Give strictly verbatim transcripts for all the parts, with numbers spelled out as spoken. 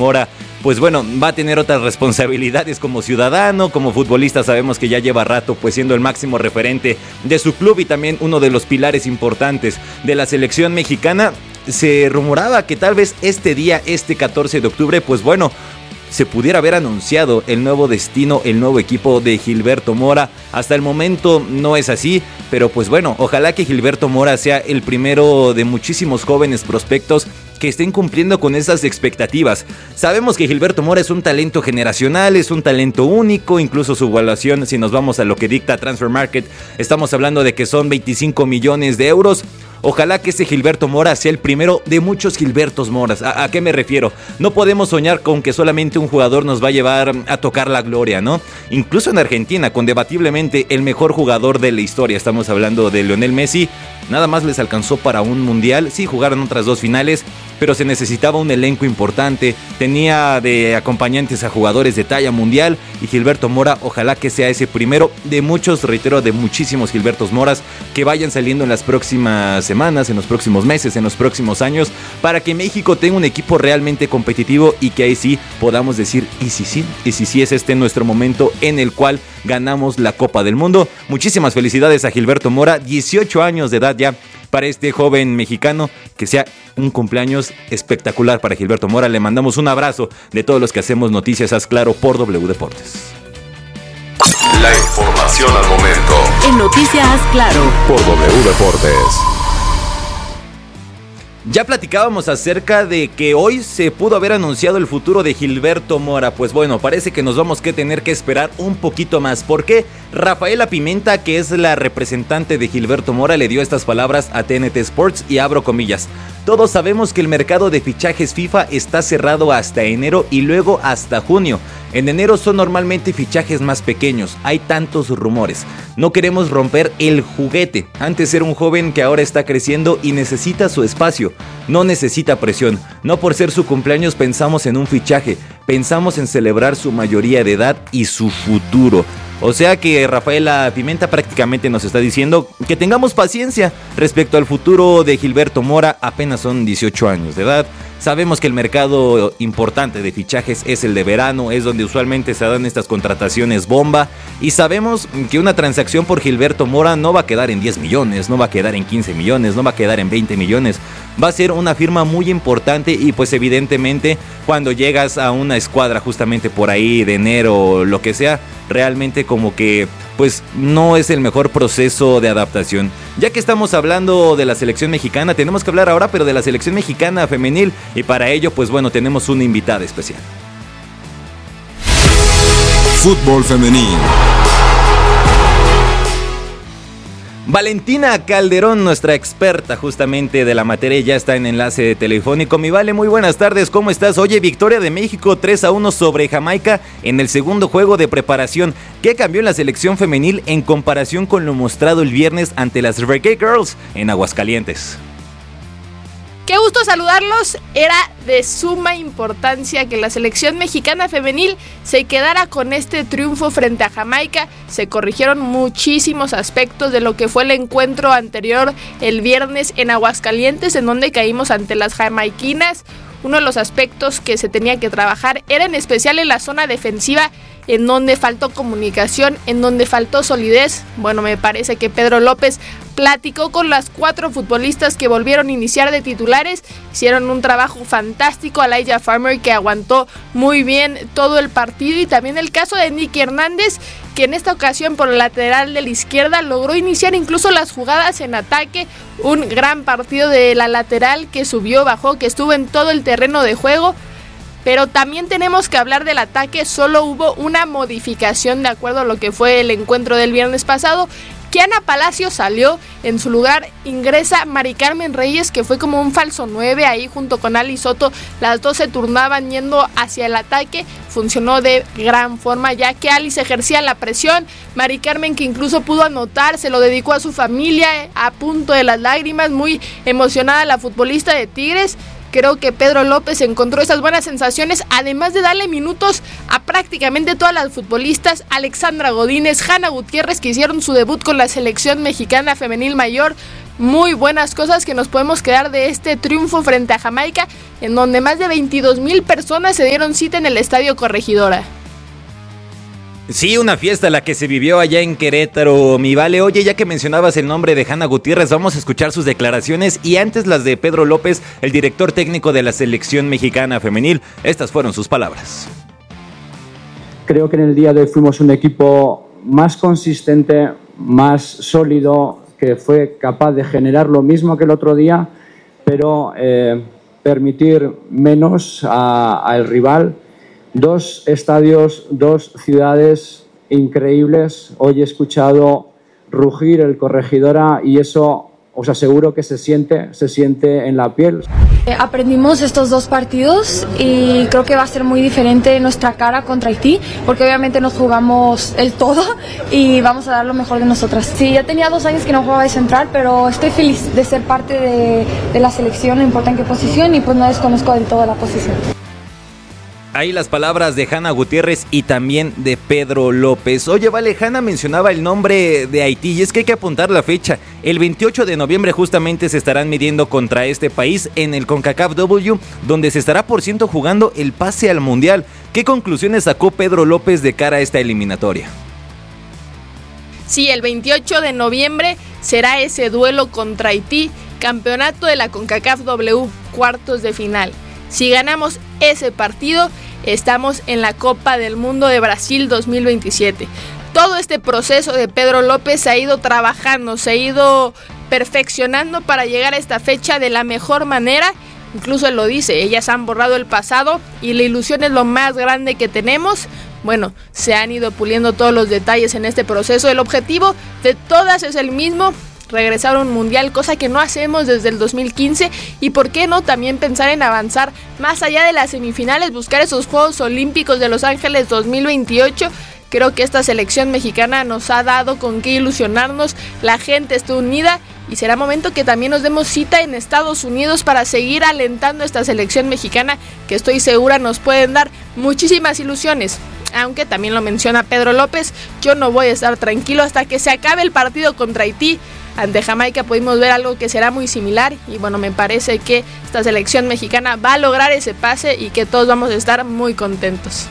Mora, pues bueno, va a tener otras responsabilidades como ciudadano, como futbolista. Sabemos que ya lleva rato pues siendo el máximo referente de su club y también uno de los pilares importantes de la selección mexicana. Se rumoraba que tal vez este día, este catorce de octubre, pues bueno, se pudiera haber anunciado el nuevo destino, el nuevo equipo de Gilberto Mora. Hasta el momento no es así, pero pues bueno, ojalá que Gilberto Mora sea el primero de muchísimos jóvenes prospectos que estén cumpliendo con esas expectativas. Sabemos que Gilberto Mora es un talento generacional, es un talento único, incluso su evaluación, si nos vamos a lo que dicta Transfer Market, estamos hablando de que son veinticinco millones de euros. Ojalá que ese Gilberto Mora sea el primero de muchos Gilbertos Moras. ¿A, ¿A qué me refiero? No podemos soñar con que solamente un jugador nos va a llevar a tocar la gloria, ¿no? Incluso en Argentina, con debatiblemente el mejor jugador de la historia, estamos hablando de Lionel Messi, nada más les alcanzó para un mundial. Sí, jugaron otras dos finales, pero se necesitaba un elenco importante, tenía de acompañantes a jugadores de talla mundial, y Gilberto Mora, ojalá que sea ese primero de muchos, reitero, de muchísimos Gilbertos Moras que vayan saliendo en las próximas semanas, en los próximos meses, en los próximos años, para que México tenga un equipo realmente competitivo y que ahí sí podamos decir, y si sí, y si sí es este nuestro momento en el cual ganamos la Copa del Mundo. Muchísimas felicidades a Gilberto Mora, dieciocho años de edad ya para este joven mexicano, que sea un cumpleaños espectacular para Gilberto Mora. Le mandamos un abrazo de todos los que hacemos Noticias Haz Claro por W Deportes. La información al momento en Noticias Haz Claro por W Deportes. Ya platicábamos acerca de que hoy se pudo haber anunciado el futuro de Gilberto Mora. Pues bueno, parece que nos vamos a tener que esperar un poquito más. ¿Por qué? Rafaela Pimenta, que es la representante de Gilberto Mora, le dio estas palabras a T N T Sports y abro comillas. Todos sabemos que el mercado de fichajes FIFA está cerrado hasta enero y luego hasta junio. En enero son normalmente fichajes más pequeños, hay tantos rumores. No queremos romper el juguete. Antes era un joven que ahora está creciendo y necesita su espacio. No necesita presión. No por ser su cumpleaños pensamos en un fichaje. Pensamos en celebrar su mayoría de edad y su futuro. O sea que Rafaela Pimenta prácticamente nos está diciendo que tengamos paciencia respecto al futuro de Gilberto Mora. Apenas son dieciocho años de edad. Sabemos que el mercado importante de fichajes es el de verano, es donde usualmente se dan estas contrataciones bomba. Y sabemos que una transacción por Gilberto Mora no va a quedar en diez millones, no va a quedar en quince millones, no va a quedar en veinte millones. Va a ser una firma muy importante y pues evidentemente cuando llegas a una escuadra justamente por ahí de enero o lo que sea, realmente como que pues no es el mejor proceso de adaptación. Ya que estamos hablando de la selección mexicana, tenemos que hablar ahora pero de la selección mexicana femenil, y para ello pues bueno, tenemos una invitada especial. Fútbol femenil. Valentina Calderón, nuestra experta justamente de la materia, ya está en enlace telefónico. Mi Vale, muy buenas tardes, ¿cómo estás? Oye, victoria de México tres a uno sobre Jamaica en el segundo juego de preparación. ¿Qué cambió en la selección femenil en comparación con lo mostrado el viernes ante las Reggae Girls en Aguascalientes? Qué gusto saludarlos. Era de suma importancia que la selección mexicana femenil se quedara con este triunfo frente a Jamaica. Se corrigieron muchísimos aspectos de lo que fue el encuentro anterior el viernes en Aguascalientes, en donde caímos ante las jamaiquinas. Uno de los aspectos que se tenía que trabajar era en especial en la zona defensiva, en donde faltó comunicación, en donde faltó solidez. Bueno, me parece que Pedro López platicó con las cuatro futbolistas que volvieron a iniciar de titulares, hicieron un trabajo fantástico. Alaya Farmer, que aguantó muy bien todo el partido, y también el caso de Nicky Hernández, que en esta ocasión por el lateral de la izquierda logró iniciar incluso las jugadas en ataque. Un gran partido de la lateral que subió, bajó, que estuvo en todo el terreno de juego. Pero también tenemos que hablar del ataque. Solo hubo una modificación de acuerdo a lo que fue el encuentro del viernes pasado. Kiana Palacio salió, en su lugar ingresa Mari Carmen Reyes, que fue como un falso nueve ahí junto con Ali Soto. Las dos se turnaban yendo hacia el ataque. Funcionó de gran forma, ya que Ali se ejercía la presión. Mari Carmen, que incluso pudo anotar, se lo dedicó a su familia, a punto de las lágrimas, muy emocionada la futbolista de Tigres. Creo que Pedro López encontró esas buenas sensaciones, además de darle minutos a prácticamente todas las futbolistas. Alexandra Godínez, Hanna Gutiérrez, que hicieron su debut con la selección mexicana femenil mayor. muy buenas cosas que nos podemos quedar de este triunfo frente a Jamaica, en donde más de veintidós mil personas se dieron cita en el Estadio Corregidora. Sí, una fiesta la que se vivió allá en Querétaro, mi Vale. Oye, ya que mencionabas el nombre de Hanna Gutiérrez, vamos a escuchar sus declaraciones y antes las de Pedro López, el director técnico de la selección mexicana femenil. Estas fueron sus palabras. Creo que en el día de hoy fuimos un equipo más consistente, más sólido, que fue capaz de generar lo mismo que el otro día, pero eh, permitir menos al rival. Dos estadios, dos ciudades increíbles. Hoy he escuchado rugir el Corregidora y eso os aseguro que se siente, se siente en la piel. Eh, aprendimos estos dos partidos y creo que va a ser muy diferente nuestra cara contra Haití, porque obviamente nos jugamos el todo y vamos a dar lo mejor de nosotras. Sí, ya tenía dos años que no jugaba de central, pero estoy feliz de ser parte de, de la selección, no importa en qué posición, y pues no desconozco del todo la posición. Ahí las palabras de Hanna Gutiérrez y también de Pedro López. Oye, Vale, Hanna mencionaba el nombre de Haití y es que hay que apuntar la fecha. El veintiocho de noviembre justamente se estarán midiendo contra este país en el CONCACAF W, donde se estará por ciento jugando el pase al Mundial. ¿Qué conclusiones sacó Pedro López de cara a esta eliminatoria? Sí, el veintiocho de noviembre será ese duelo contra Haití, campeonato de la CONCACAF W, cuartos de final. Si ganamos ese partido, estamos en la Copa del Mundo de Brasil dos mil veintisiete. Todo este proceso de Pedro López se ha ido trabajando, se ha ido perfeccionando para llegar a esta fecha de la mejor manera. Incluso él lo dice, ellas han borrado el pasado y la ilusión es lo más grande que tenemos. Bueno, se han ido puliendo todos los detalles en este proceso. El objetivo de todas es el mismo: regresar a un mundial, cosa que no hacemos desde el dos mil quince, y por qué no también pensar en avanzar más allá de las semifinales, buscar esos Juegos Olímpicos de Los Ángeles dos mil veintiocho. Creo que esta selección mexicana nos ha dado con qué ilusionarnos, la gente está unida y será momento que también nos demos cita en Estados Unidos para seguir alentando a esta selección mexicana, que estoy segura nos pueden dar muchísimas ilusiones. Aunque también lo menciona Pedro López, yo no voy a estar tranquilo hasta que se acabe el partido contra Haití. Ante Jamaica pudimos ver algo que será muy similar y bueno, me parece que esta selección mexicana va a lograr ese pase y que todos vamos a estar muy contentos.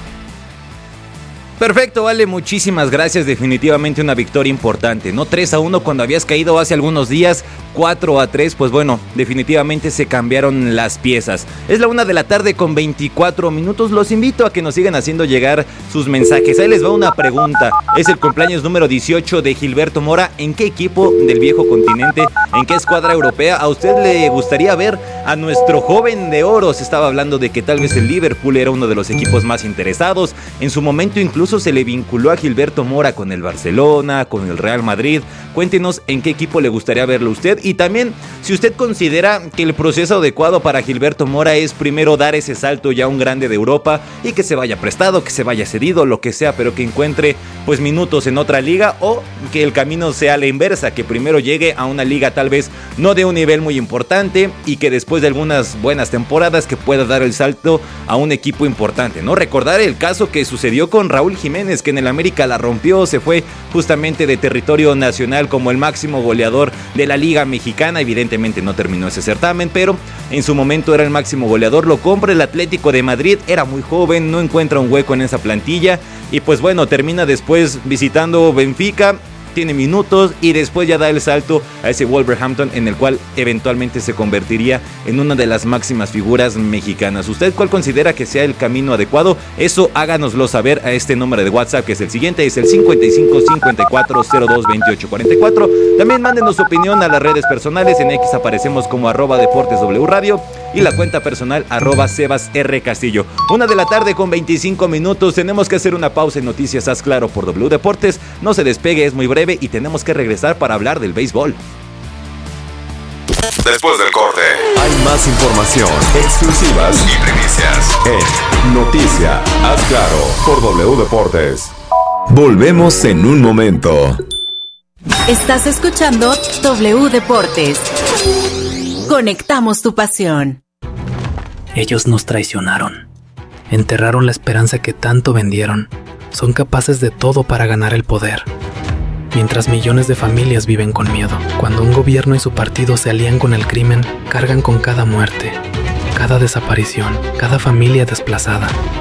Perfecto, Vale, muchísimas gracias. Definitivamente una victoria importante, ¿no? tres a uno cuando habías caído hace algunos días, cuatro a tres, pues bueno, definitivamente se cambiaron las piezas. Es la una de la tarde con veinticuatro minutos. Los invito a que nos sigan haciendo llegar sus mensajes. Ahí les va una pregunta. Es el cumpleaños número dieciocho de Gilberto Mora. ¿En qué equipo del viejo continente, en qué escuadra europea a usted le gustaría ver a nuestro joven de oro? Se estaba hablando de que tal vez el Liverpool era uno de los equipos más interesados. En su momento incluso se le vinculó a Gilberto Mora con el Barcelona, con el Real Madrid. Cuéntenos en qué equipo le gustaría verlo usted, y también si usted considera que el proceso adecuado para Gilberto Mora es primero dar ese salto ya a un grande de Europa y que se vaya prestado, que se vaya cedido, lo que sea, pero que encuentre pues minutos en otra liga, o que el camino sea la inversa, que primero llegue a una liga tal vez no de un nivel muy importante y que después de algunas buenas temporadas que pueda dar el salto a un equipo importante, ¿no? Recordar el caso que sucedió con Raúl Jiménez, que en el América la rompió, se fue justamente de territorio nacional como el máximo goleador de la Liga Mexicana. Evidentemente no terminó ese certamen, pero en su momento era el máximo goleador. Lo compra el Atlético de Madrid, era muy joven, no encuentra un hueco en esa plantilla y pues bueno, termina después visitando Benfica, tiene minutos y después ya da el salto a ese Wolverhampton, en el cual eventualmente se convertiría en una de las máximas figuras mexicanas. ¿Usted cuál considera que sea el camino adecuado? Eso háganoslo saber a este número de WhatsApp, que es el siguiente, es el cincuenta y cinco cincuenta y cuatro cero dos veintiocho cuarenta y cuatro. También mándenos su opinión a las redes personales. En X aparecemos como arroba Deportes W Radio y la cuenta personal arroba Sebas R Castillo. Una de la tarde con veinticinco minutos. Tenemos que hacer una pausa en Noticias Haz Claro por W Deportes. No se despegue, es muy breve y tenemos que regresar para hablar del béisbol. Después del corte, hay más información, exclusivas y primicias en Noticias Haz Claro por W Deportes. Volvemos en un momento. Estás escuchando W Deportes. Conectamos tu pasión. Ellos nos traicionaron. Enterraron la esperanza que tanto vendieron. Son capaces de todo para ganar el poder. mientras millones de familias viven con miedo. Cuando un gobierno y su partido se alían con el crimen, cargan con cada muerte, cada desaparición, cada familia desplazada.